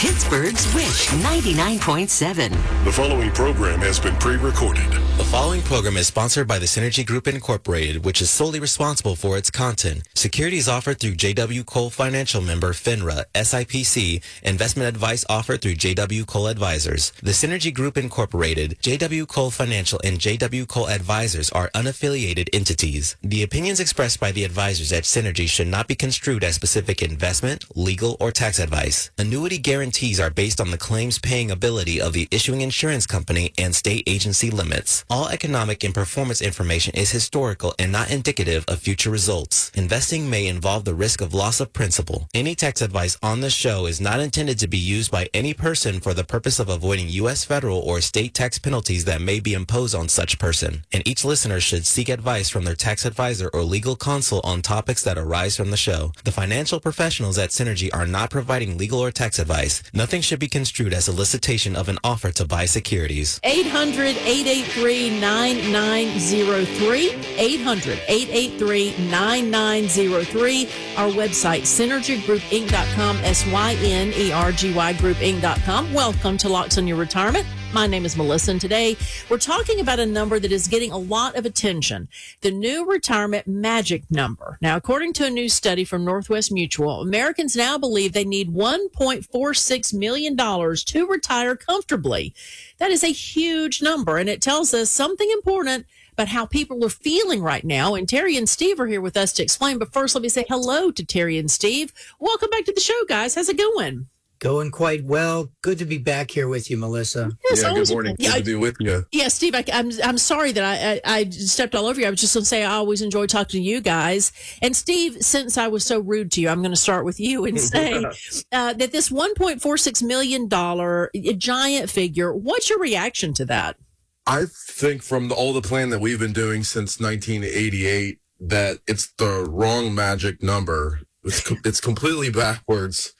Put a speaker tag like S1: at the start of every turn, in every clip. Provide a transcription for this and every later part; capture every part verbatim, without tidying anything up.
S1: Pittsburgh's Wish ninety-nine point seven.
S2: The following program has been pre-recorded.
S3: The following program is sponsored by the Synergy Group Incorporated, which is solely responsible for its content. Securities offered through J W. Cole Financial member FINRA, S I P C. Investment advice offered through J W. Cole Advisors. The Synergy Group Incorporated, J W. Cole Financial, and J W. Cole Advisors are unaffiliated entities. The opinions expressed by the advisors at Synergy should not be construed as specific investment, legal, or tax advice. Annuity guarantees are based on the claims paying ability of the issuing insurance company and state agency limits. All economic and performance information is historical and not indicative of future results. Investing may involve the risk of loss of principal. Any tax advice on this show is not intended to be used by any person for the purpose of avoiding U S federal or state tax penalties that may be imposed on such person. And each listener should seek advice from their tax advisor or legal counsel on topics that arise from the show. The financial professionals at Synergy are not providing legal or tax advice. Nothing should be construed as a solicitation of an offer to buy securities.
S4: eight hundred, eight eight three, nine nine zero three. eight hundred, eight eight three, nine nine zero three. Our website, synergy group inc dot com, S Y N E R G Y group inc dot com. Welcome to Locks on Your Retirement. My name is Melissa, and today we're talking about a number that is getting a lot of attention, the new retirement magic number. Now, according to a new study from Northwest Mutual, Americans now believe they need one point four six million dollars to retire comfortably. That is a huge number, and it tells us something important about how people are feeling right now. And Terry and Steve are here with us to explain. But first, let me say hello to Terry and Steve. Welcome back to the show, guys. How's it going?
S5: Going quite well. Good to be back here with you, Melissa.
S4: Yes,
S2: yeah, good morning. Good
S4: yeah,
S2: to be with you.
S4: Yeah, Steve, I, I'm I'm sorry that I, I I stepped all over you. I was just going to say I always enjoy talking to you guys. And Steve, since I was so rude to you, I'm going to start with you and say uh, that this one point four six million dollars giant figure, what's your reaction to that?
S6: I think from the, all the plan that we've been doing since nineteen eighty-eight, that it's the wrong magic number. It's, it's completely backwards.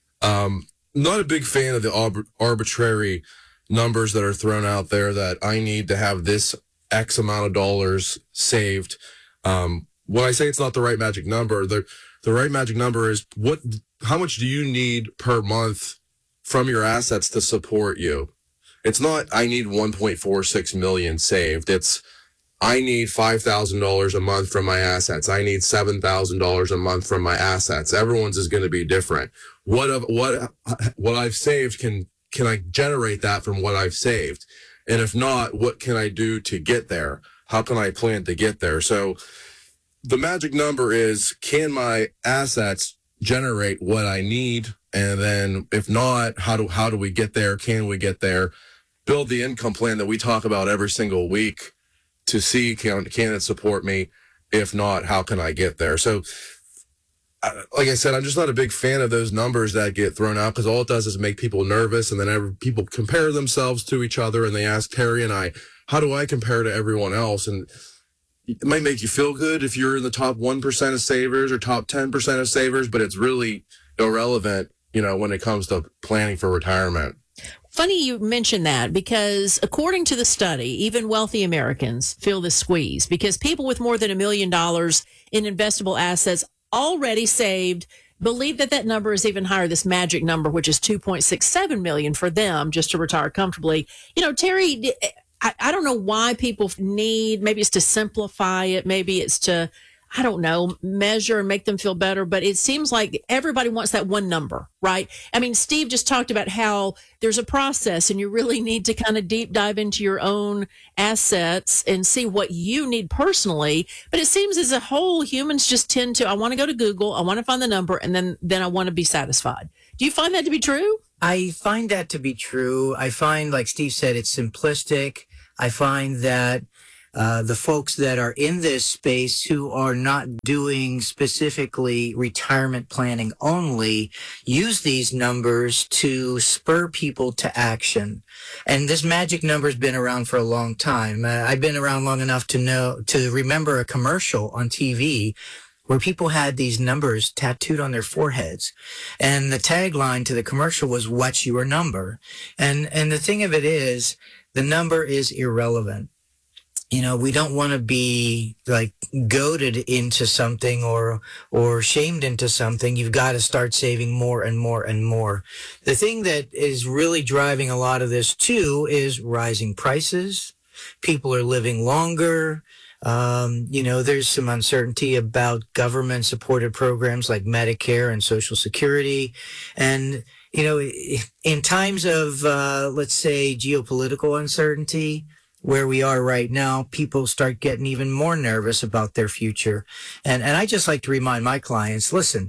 S6: Um, not a big fan of the arb- arbitrary numbers that are thrown out there that I need to have this X amount of dollars saved. Um, when I say it's not the right magic number, the, the right magic number is what, how much do you need per month from your assets to support you? It's not, I need one point four six million saved. It's, I need five thousand dollars a month from my assets. I need seven thousand dollars a month from my assets. Everyone's is going to be different. What of what, what I've saved, can, can I generate that from what I've saved? And if not, what can I do to get there? How can I plan to get there? So the magic number is, can my assets generate what I need? And then if not, how do, how do we get there? Can we get there? Build the income plan that we talk about every single week to see, can, can it support me? If not, how can I get there? So, uh, like I said, I'm just not a big fan of those numbers that get thrown out, because all it does is make people nervous, and then every, people compare themselves to each other, and they ask Terry and I, how do I compare to everyone else? And it might make you feel good if you're in the top one percent of savers or top ten percent of savers, but it's really irrelevant, you know, when it comes to planning for retirement.
S4: Funny you mentioned that, because according to the study, even wealthy Americans feel the squeeze, because people with more than a million dollars in investable assets already saved believe that that number is even higher, this magic number, which is two point six seven million for them just to retire comfortably. You know, Terry, I, I don't know why people need, maybe it's to simplify it, maybe it's to, I don't know, measure and make them feel better, but it seems like everybody wants that one number, right? I mean, Steve just talked about how there's a process, and you really need to kind of deep dive into your own assets and see what you need personally. But it seems as a whole, humans just tend to, I want to go to Google, I want to find the number, and then, then I want to be satisfied. Do you find that to be true?
S5: I find that to be true. I find, like Steve said, it's simplistic. I find that Uh, the folks that are in this space who are not doing specifically retirement planning only use these numbers to spur people to action. And this magic number has been around for a long time. Uh, I've been around long enough to know, to remember a commercial on T V where people had these numbers tattooed on their foreheads. And the tagline to the commercial was, "What's your number?" And, and the thing of it is, the number is irrelevant. you know, we don't want to be like goaded into something or or shamed into something. You've got to start saving more and more and more. The thing that is really driving a lot of this too is rising prices. People are living longer. Um, you know, there's some uncertainty about government supported programs like Medicare and Social Security. And, you know, in times of, uh, let's say, geopolitical uncertainty, where we are right now, people start getting even more nervous about their future. And, and I just like to remind my clients, listen,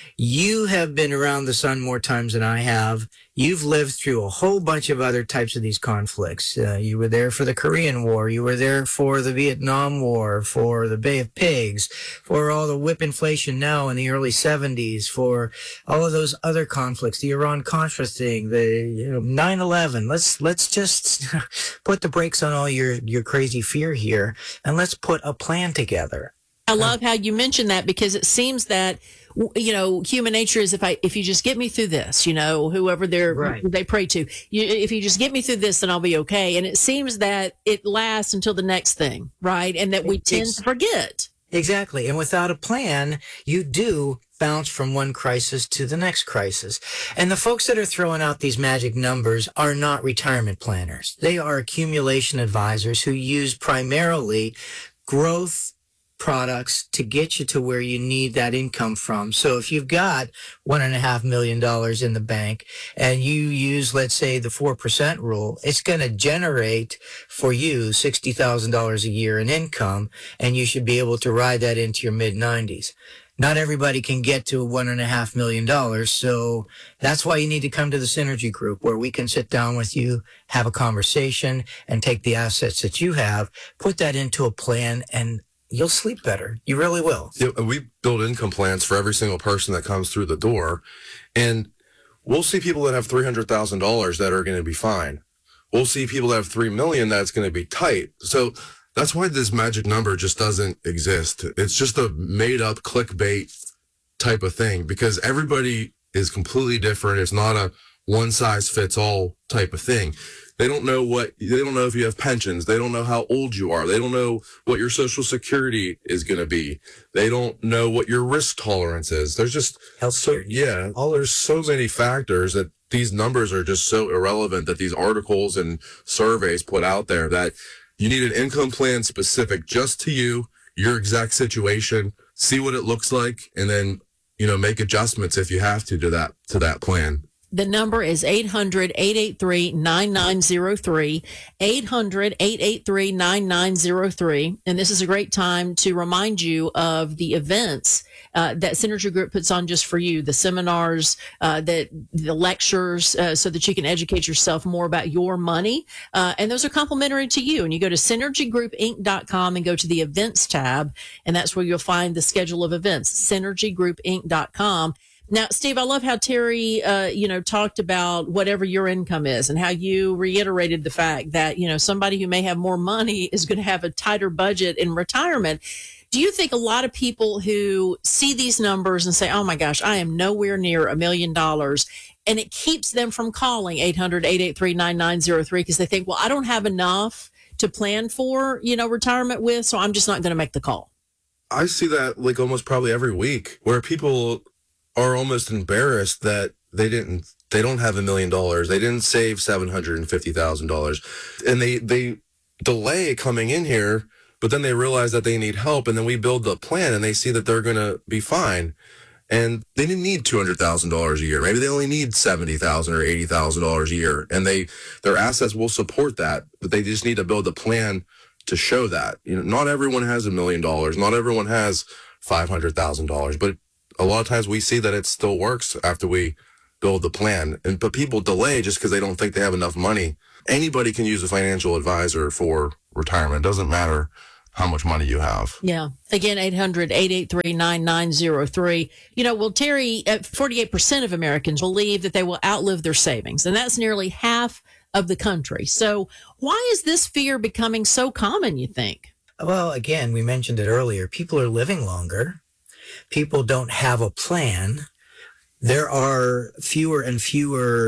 S5: you have been around the sun more times than I have. You've lived through a whole bunch of other types of these conflicts. Uh, you were there for the Korean War. You were there for the Vietnam War, for the Bay of Pigs, for all the whip inflation now in the early seventies, for all of those other conflicts, the Iran-Contra thing, the you know, nine eleven. Let's let's just put the brakes on all your, your crazy fear here, and let's put a plan together.
S4: I love how you mentioned that, because it seems that, you know, human nature is if I, if you just get me through this, you know, whoever they're,
S5: Right.
S4: they pray to, you, if you just get me through this, then I'll be okay. And it seems that it lasts until the next thing, right? And that we tend to forget.
S5: Exactly. And without a plan, you do bounce from one crisis to the next crisis. And the folks that are throwing out these magic numbers are not retirement planners. They are accumulation advisors who use primarily growth products to get you to where you need that income from. So if you've got one and a half million dollars in the bank and you use, let's say, the four percent rule, it's going to generate for you sixty thousand dollars a year in income, and you should be able to ride that into your mid nineties. Not everybody can get to one and a half million dollars. So that's why you need to come to the Synergy Group, where we can sit down with you, have a conversation, and take the assets that you have, put that into a plan, and you'll sleep better. You really will.
S6: Yeah, we build income plans for every single person that comes through the door. And we'll see people that have three hundred thousand dollars that are going to be fine. We'll see people that have three million dollars that's going to be tight. So that's why this magic number just doesn't exist. It's just a made up clickbait type of thing, because everybody is completely different. It's not a one size fits all type of thing. They don't know what, they don't know if you have pensions. They don't know how old you are. They don't know what your Social Security is going to be. They don't know what your risk tolerance is. There's just, so, yeah, all there's so many factors that these numbers are just so irrelevant, that these articles and surveys put out there, that you need an income plan specific just to you, your exact situation, see what it looks like, and then, you know, make adjustments if you have to to that, to that plan.
S4: The number is eight hundred, eight eight three, nine nine zero three, eight hundred, eight eight three, nine nine zero three. And this is a great time to remind you of the events uh, that Synergy Group puts on just for you, the seminars, uh, that the lectures, uh, so that you can educate yourself more about your money. Uh, and those are complimentary to you. And you go to synergy group inc dot com and go to the events tab, and that's where you'll find the schedule of events, synergy group inc dot com. Now, Steve, I love how Terry, uh, you know, talked about whatever your income is, and how you reiterated the fact that, you know, somebody who may have more money is going to have a tighter budget in retirement. Do you think a lot of people who see these numbers and say, oh my gosh, I am nowhere near a million dollars, and it keeps them from calling eight hundred, eight eight three, nine nine zero three because they think, well, I don't have enough to plan for, you know, retirement with, so I'm just not going to make the call?
S6: I see that like almost probably every week, where people are almost embarrassed that they didn't, they don't have a million dollars. They didn't save seven hundred fifty thousand dollars, and they, they delay coming in here, but then they realize that they need help. And then we build the plan and they see that they're going to be fine. And they didn't need two hundred thousand dollars a year. Maybe they only need seventy thousand dollars or eighty thousand dollars a year. And they, their assets will support that, but they just need to build a plan to show that. You know, not everyone has a million dollars. Not everyone has five hundred thousand dollars, but a lot of times we see that it still works after we build the plan. And but people delay just because they don't think they have enough money. Anybody can use a financial advisor for retirement. It doesn't matter how much money you have.
S4: Yeah. Again, eight hundred, eight eight three, nine nine zero three. You know, well, Terry, forty-eight percent of Americans believe that they will outlive their savings, and that's nearly half of the country. So why is this fear becoming so common, you think?
S5: Well, again, we mentioned it earlier. People are living longer. People don't have a plan. There are fewer and fewer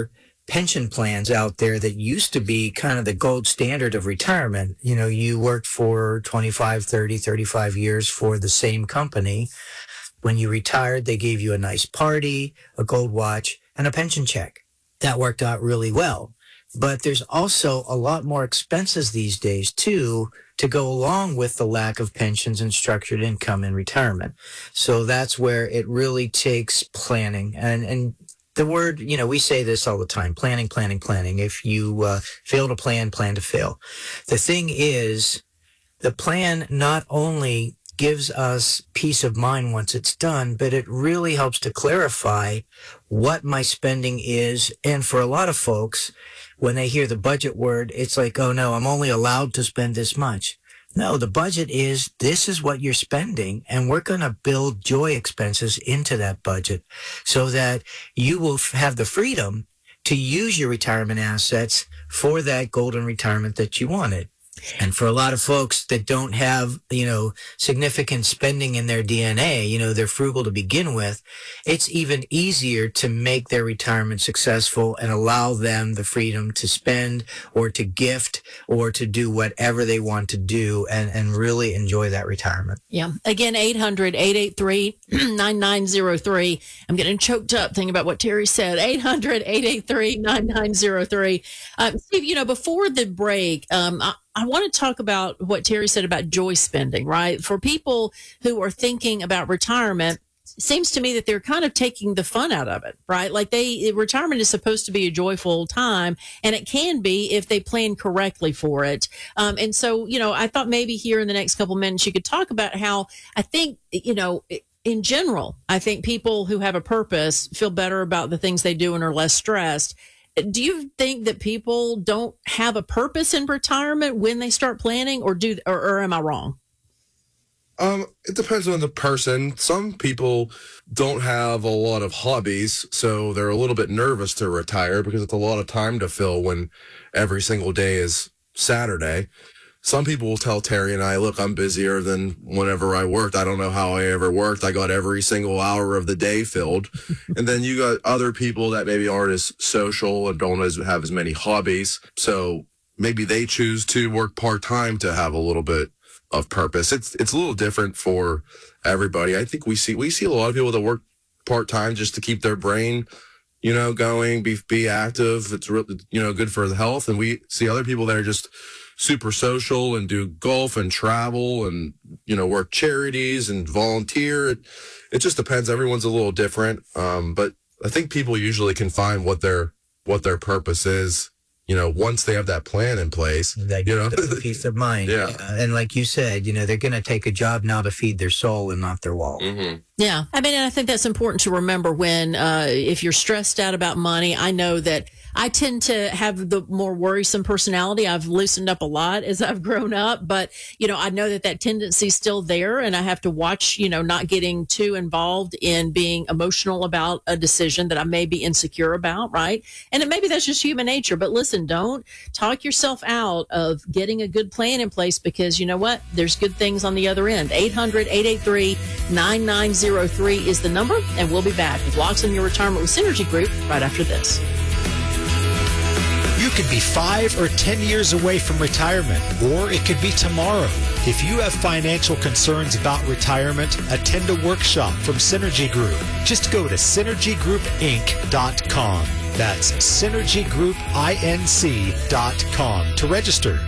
S5: pension plans out there that used to be kind of the gold standard of retirement. You know, you worked for twenty-five, thirty, thirty-five years for the same company. When you retired, they gave you a nice party, a gold watch, and a pension check. That worked out really well. But there's also a lot more expenses these days, too, to go along with the lack of pensions and structured income in retirement. So that's where it really takes planning. And, and the word, you know, we say this all the time, planning, planning, planning. If you uh, fail to plan, plan to fail. The thing is, the plan not only gives us peace of mind once it's done, but it really helps to clarify what my spending is. And for a lot of folks, when they hear the budget word, it's like, oh no, I'm only allowed to spend this much. No, the budget is, this is what you're spending, and we're going to build joy expenses into that budget so that you will f- have the freedom to use your retirement assets for that golden retirement that you wanted. And for a lot of folks that don't have, you know, significant spending in their D N A, you know, they're frugal to begin with, it's even easier to make their retirement successful and allow them the freedom to spend or to gift or to do whatever they want to do and, and really enjoy that retirement.
S4: Yeah. Again, eight hundred, eight eight three, nine nine zero three. I'm getting choked up thinking about what Terry said. eight hundred, eight eight three, nine nine zero three. Um, Steve, you know, before the break, um, I, I want to talk about what Terry said about joy spending, right? For people who are thinking about retirement, it seems to me that they're kind of taking the fun out of it, right? Like they, retirement is supposed to be a joyful time, and it can be if they plan correctly for it. Um, and so, you know, I thought maybe here in the next couple minutes, you could talk about how I think, you know, in general, I think people who have a purpose feel better about the things they do and are less stressed. Do you think that people don't have a purpose in retirement when they start planning, or do, or, or am I wrong?
S6: Um, it depends on the person. Some people don't have a lot of hobbies, so they're a little bit nervous to retire because it's a lot of time to fill when every single day is Saturday. Some people will tell Terry and I, look, I'm busier than whenever I worked. I don't know how I ever worked. I got every single hour of the day filled. And then you got other people that maybe aren't as social and don't as, have as many hobbies. So maybe they choose to work part-time to have a little bit of purpose. It's it's a little different for everybody. I think we see we see a lot of people that work part-time just to keep their brain, you know, going, be be active. It's really, you know, good for the health. And we see other people that are just super social and do golf and travel and, you know, work charities and volunteer. It, it just depends. Everyone's a little different. Um, but I think people usually can find what their, what their purpose is, you know, once they have that plan in place.
S5: That
S6: you know,
S5: gives them peace of mind.
S6: Yeah.
S5: Uh, and like you said, you know, they're going to take a job now to feed their soul and not their wallet.
S6: Mm-hmm.
S4: Yeah. I mean, and I think that's important to remember when, uh, if you're stressed out about money. I know that I tend to have the more worrisome personality. I've loosened up a lot as I've grown up, but, you know, I know that that tendency is still there, and I have to watch, you know, not getting too involved in being emotional about a decision that I may be insecure about, right? And it, maybe that's just human nature, but listen, don't talk yourself out of getting a good plan in place, because you know what? There's good things on the other end. eight hundred, eight eight three, nine nine zero three is the number, and we'll be back with Locks on Your Retirement with Synergy Group right after this.
S7: You could be five or ten years away from retirement, or it could be tomorrow. If you have financial concerns about retirement, attend a workshop from Synergy Group. Just go to synergy group inc dot com. That's synergy group inc dot com to register.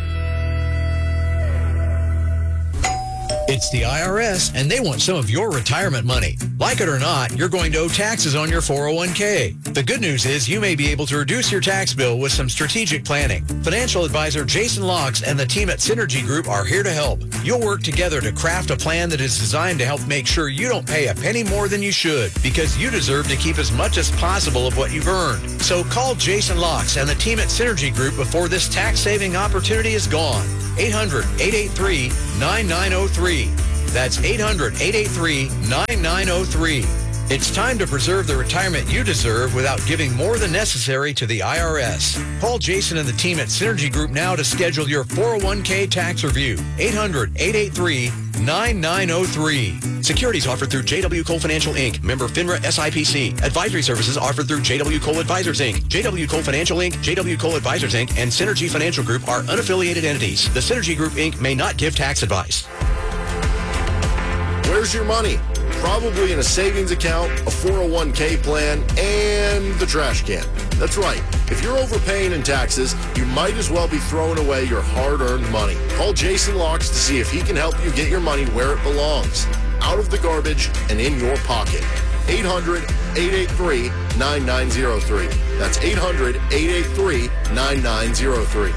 S8: It's the I R S, and they want some of your retirement money. Like it or not, you're going to owe taxes on your four oh one k. The good news is you may be able to reduce your tax bill with some strategic planning. Financial advisor Jason Locks and the team at Synergy Group are here to help. You'll work together to craft a plan that is designed to help make sure you don't pay a penny more than you should, because you deserve to keep as much as possible of what you've earned. So call Jason Locks and the team at Synergy Group before this tax-saving opportunity is gone. eight hundred, eight eight three, nine nine zero three. That's eight hundred, eight eight three, nine nine zero three. It's time to preserve the retirement you deserve without giving more than necessary to the I R S. Call Jason and the team at Synergy Group now to schedule your four oh one k tax review. eight hundred, eight eight three, nine nine oh three. Securities offered through J W Cole Financial Incorporated. Member FINRA S I P C. Advisory services offered through J W Cole Advisors Incorporated. J W Cole Financial Incorporated, J W Cole Advisors Incorporated, and Synergy Financial Group are unaffiliated entities. The Synergy Group Incorporated may not give tax advice.
S2: Where's your money? Probably in a savings account, a four oh one k plan, and the trash can. That's right. If you're overpaying in taxes, you might as well be throwing away your hard-earned money. Call Jason Locks to see if he can help you get your money where it belongs, out of the garbage and in your pocket. eight hundred, eight eight three, nine nine oh three. That's eight hundred, eight eight three, nine nine oh three.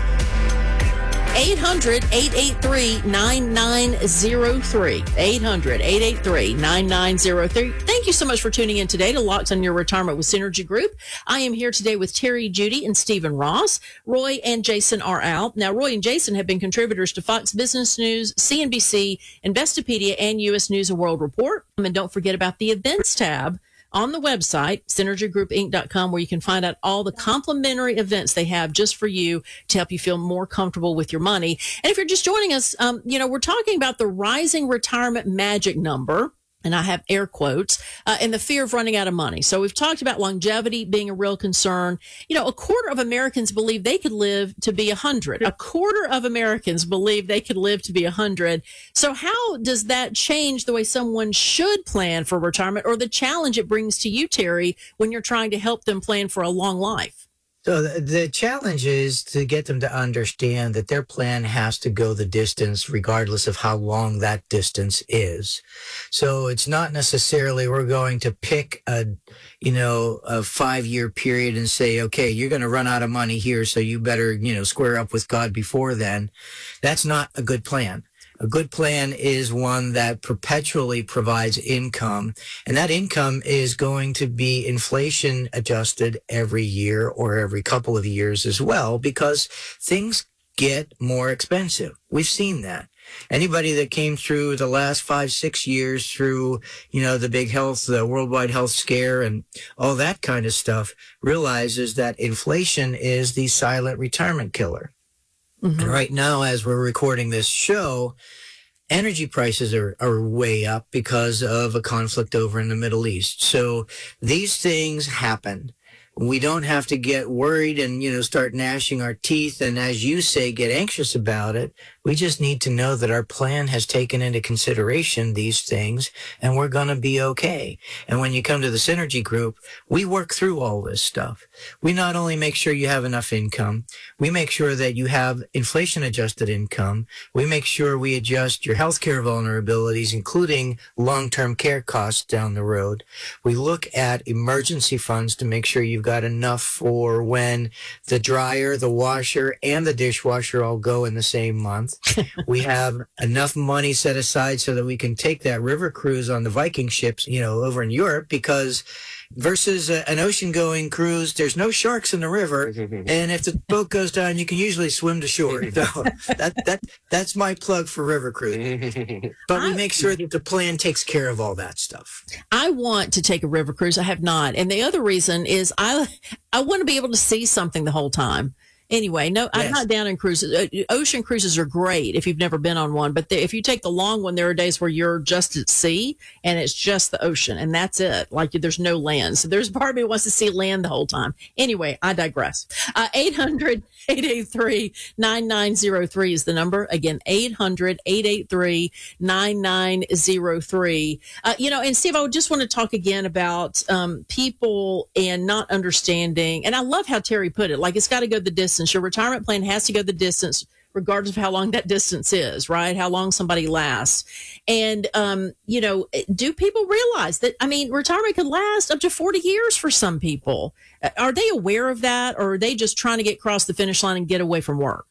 S4: eight hundred, eight eight three, nine nine oh three. eight hundred, eight eight three, nine nine oh three. Thank you so much for tuning in today to Locks on Your Retirement with Synergy Group. I am here today with Terry, Judy, and Stephen Ross. Roy and Jason are out. Now, Roy and Jason have been contributors to Fox Business News, C N B C, Investopedia, and U S News and World Report. And don't forget about the events tab on the website, synergy group inc dot com, where you can find out all the complimentary events they have just for you to help you feel more comfortable with your money. And if you're just joining us, um, you know, we're talking about the rising retirement magic number. And I have air quotes, uh, and the fear of running out of money. So we've talked about longevity being a real concern. You know, a quarter of Americans believe they could live to be one hundred. A quarter of Americans believe they could live to be one hundred. So how does that change the way someone should plan for retirement, or the challenge it brings to you, Terry, when you're trying to help them plan for a long life?
S5: So the, the challenge is to get them to understand that their plan has to go the distance regardless of how long that distance is. So it's not necessarily we're going to pick a, you know, a five year period and say, okay, you're going to run out of money here, so you better, you know, square up with God before then. That's not a good plan. A good plan is one that perpetually provides income, and that income is going to be inflation adjusted every year or every couple of years as well, because things get more expensive. We've seen that. Anybody that came through the last five, six years through, you know, the big health, the worldwide health scare and all that kind of stuff realizes that inflation is the silent retirement killer. Mm-hmm. And right now, as we're recording this show, energy prices are, are way up because of a conflict over in the Middle East. So these things happen. We don't have to get worried and, you know, start gnashing our teeth and, as you say, get anxious about it. We just need to know that our plan has taken into consideration these things, and we're going to be okay. And when you come to the Synergy Group, we work through all this stuff. We not only make sure you have enough income, we make sure that you have inflation-adjusted income. We make sure we adjust your healthcare vulnerabilities, including long-term care costs down the road. We look at emergency funds to make sure you've got enough for when the dryer, the washer, and the dishwasher all go in the same month. We have enough money set aside so that we can take that river cruise on the Viking ships, you know, over in Europe, because versus a, an ocean-going cruise, there's no sharks in the river, and if the boat goes down, you can usually swim to shore. So that that that's my plug for river cruise. But we make sure that the plan takes care of all that stuff.
S4: I want to take a river cruise. I have not, and the other reason is I I want to be able to see something the whole time. Anyway, no, I'm
S5: Yes.
S4: not down in cruises. Uh, Ocean cruises are great if you've never been on one, but the, if you take the long one, there are days where you're just at sea and it's just the ocean, and that's it. Like, there's no land. So there's part of me who wants to see land the whole time. Anyway, I digress. Uh, eight hundred, eight eight three, nine nine oh three is the number. Again, eight hundred, eight eight three, nine nine oh three. Uh, you know, and Steve, I would just want to talk again about um, people and not understanding. And I love how Terry put it. Like, it's got to go the distance. Your retirement plan has to go the distance, regardless of how long that distance is, right? How long somebody lasts. And, um, you know, do people realize that, I mean, retirement could last up to forty years for some people? Are they aware of that, or are they just trying to get across the finish line and get away from work?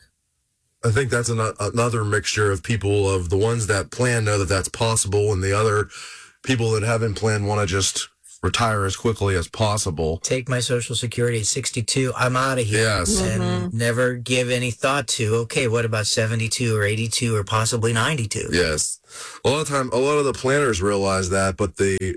S6: I think that's an, another mixture of people, of the ones that plan know that that's possible, and the other people that haven't planned want to just retire as quickly as possible.
S5: Take my Social Security at sixty-two. I'm out of here.
S6: Yes.
S5: And
S4: Mm-hmm.
S5: never give any thought to, okay, what about seventy-two or eighty-two or possibly ninety-two?
S6: Yes. A lot of time, a lot of the planners realize that, but the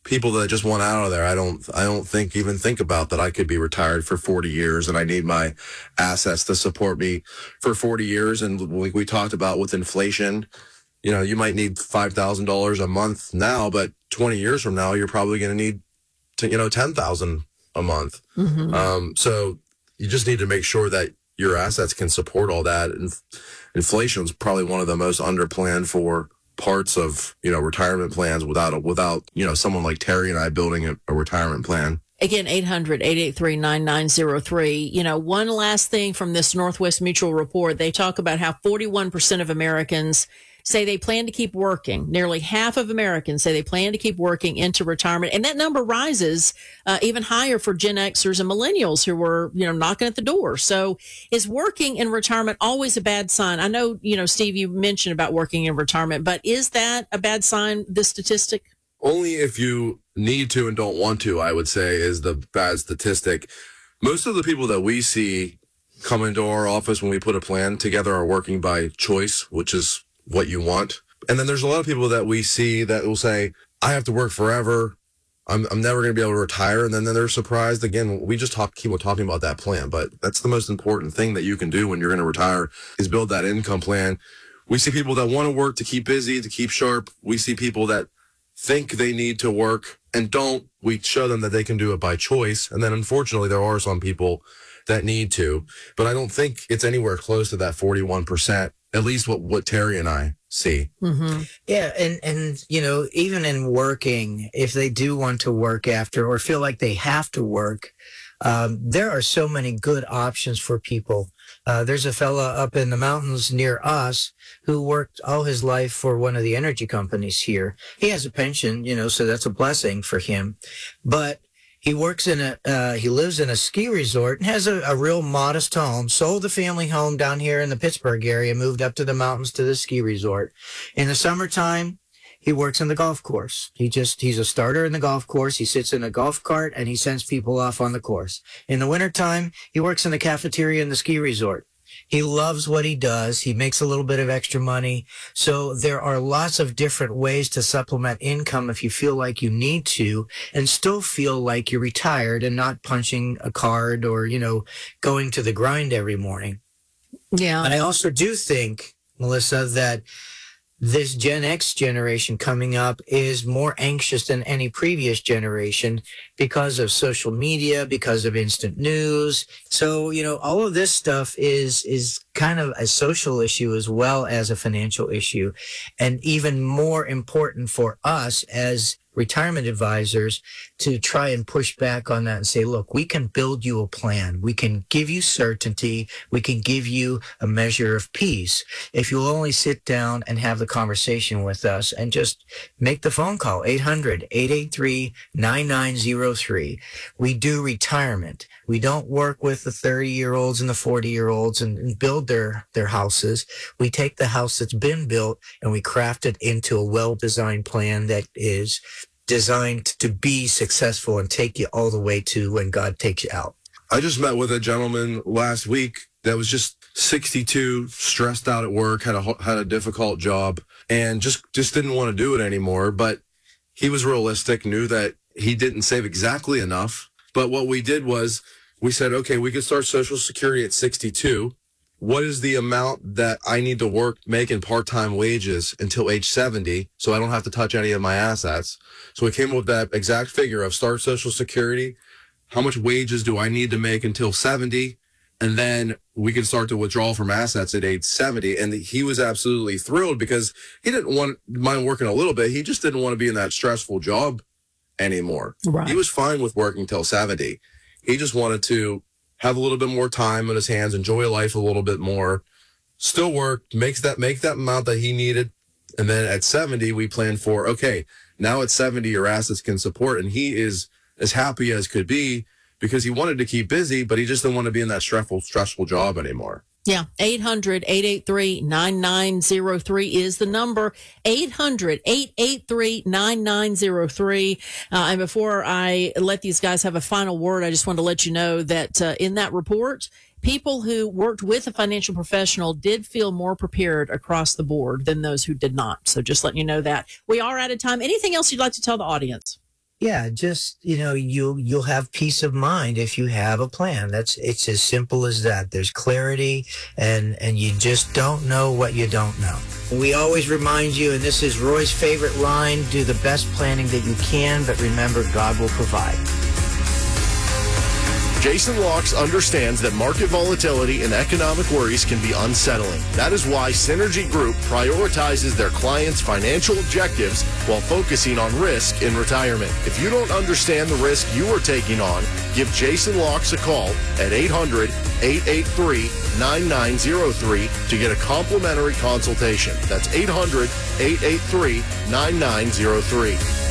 S6: people that just want out of there. I don't, I don't think even think about that I could be retired for forty years and I need my assets to support me for forty years. And like we talked about with inflation, you know, you might need five thousand dollars a month now, but twenty years from now, you're probably going to need, to, you know, ten thousand dollars a month. Mm-hmm. Um, so you just need to make sure that your assets can support all that. And inflation is probably one of the most underplanned for parts of, you know, retirement plans without, a, without, you know, someone like Terry and I building a, a retirement plan.
S4: Again, eight hundred, eight eight three, nine nine zero three. You know, one last thing from this Northwest Mutual report, they talk about how forty-one percent of Americans say they plan to keep working. Nearly half of Americans say they plan to keep working into retirement. And that number rises uh, even higher for Gen Xers and millennials who were, you know, knocking at the door. So is working in retirement always a bad sign? I know, you know, Steve, you mentioned about working in retirement, but is that a bad sign, this statistic?
S6: Only if you need to and don't want to, I would say, is the bad statistic. Most of the people that we see come into our office when we put a plan together are working by choice, which is what you want. And then there's a lot of people that we see that will say, I have to work forever. I'm I'm never going to be able to retire. And then, then they're surprised. Again, we just talk, keep talking about that plan, but that's the most important thing that you can do when you're going to retire is build that income plan. We see people that want to work to keep busy, to keep sharp. We see people that think they need to work and don't. We show them that they can do it by choice. And then unfortunately, there are some people that need to, but I don't think it's anywhere close to that forty-one percent. At least what, what Terry and I see.
S5: Mm-hmm. Yeah. And, and, you know, even in working, if they do want to work after or feel like they have to work, um, there are so many good options for people. Uh, there's a fella up in the mountains near us who worked all his life for one of the energy companies here. He has a pension, you know, so that's a blessing for him. But he works in a, uh, he lives in a ski resort and has a, a real modest home, sold the family home down here in the Pittsburgh area, moved up to the mountains to the ski resort. In the summertime, he works in the golf course. He just, he's a starter in the golf course. He sits in a golf cart and he sends people off on the course. In the wintertime, he works in the cafeteria in the ski resort. He loves what he does. He makes a little bit of extra money. So there are lots of different ways to supplement income if you feel like you need to and still feel like you're retired and not punching a card or, you know, going to the grind every morning.
S4: Yeah.
S5: And I also do think, Melissa, that this Gen X generation coming up is more anxious than any previous generation because of social media, because of instant news. So, you know, all of this stuff is, is kind of a social issue as well as a financial issue. And even more important for us as retirement advisors to try and push back on that and say, look, we can build you a plan. We can give you certainty. We can give you a measure of peace. If you'll only sit down and have the conversation with us and just make the phone call, eight hundred, eight eight three, nine nine zero three. We do retirement. We don't work with the thirty year olds and the forty year olds and, and build their, their houses. We take the house that's been built and we craft it into a well-designed plan that is designed to be successful and take you all the way to when God takes you out.
S6: I just met with a gentleman last week that was just sixty-two, stressed out at work, had a had a difficult job, and just just didn't want to do it anymore. But he was realistic, knew that he didn't save exactly enough. But what we did was we said, okay, we could start Social Security at sixty-two. What is the amount that I need to work making part-time wages until age seventy so I don't have to touch any of my assets? So we came up with that exact figure of start Social Security. How much wages do I need to make until seventy? And then we can start to withdraw from assets at age seventy. And he was absolutely thrilled because he didn't want mind working a little bit. He just didn't want to be in that stressful job anymore. Right. He was fine with working till seventy. He just wanted to have a little bit more time on his hands, enjoy life a little bit more, still work, makes that, make that amount that he needed. And then at seventy, we planned for, okay, now at seventy, your assets can support. And he is as happy as could be because he wanted to keep busy, but he just didn't want to be in that stressful, stressful job anymore.
S4: Yeah. eight hundred, eight eight three, nine nine zero three is the number. eight hundred, eight eight three, nine nine zero three. Uh, and before I let these guys have a final word, I just want to let you know that uh, in that report, people who worked with a financial professional did feel more prepared across the board than those who did not. So just letting you know that. We are out of time. Anything else you'd like to tell the audience?
S5: Yeah, just, you know, you you'll have peace of mind if you have a plan. That's it's as simple as that. There's clarity, and and you just don't know what you don't know. We always remind you, and this is Roy's favorite line, do the best planning that you can, but remember, God will provide.
S2: Jason Locks understands that market volatility and economic worries can be unsettling. That is why Synergy Group prioritizes their clients' financial objectives while focusing on risk in retirement. If you don't understand the risk you are taking on, give Jason Locks a call at eight hundred, eight eight three, nine nine zero three to get a complimentary consultation. That's eight hundred, eight eight three, nine nine zero three.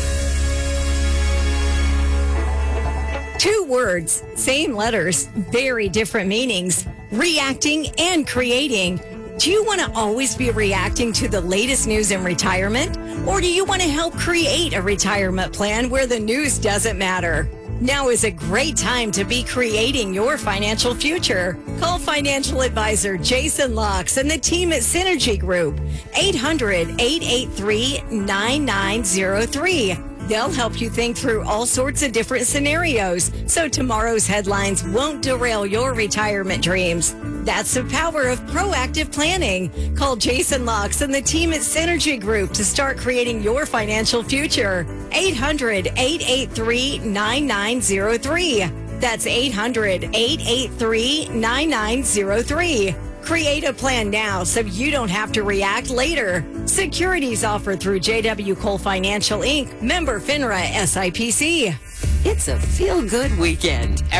S9: Two words, same letters, very different meanings. Reacting and creating. Do you want to always be reacting to the latest news in retirement? Or do you want to help create a retirement plan where the news doesn't matter? Now is a great time to be creating your financial future. Call financial advisor Jason Locks and the team at Synergy Group, eight hundred, eight eight three, nine nine zero three. They'll help you think through all sorts of different scenarios so tomorrow's headlines won't derail your retirement dreams. That's the power of proactive planning. Call Jason Locks and the team at Synergy Group to start creating your financial future. eight hundred, eight eight three, nine nine zero three. That's eight hundred, eight eight three, nine nine zero three. Create a plan now so you don't have to react later. Securities offered through J W Cole Financial Incorporated. Member FINRA S I P C.
S1: It's a feel-good weekend.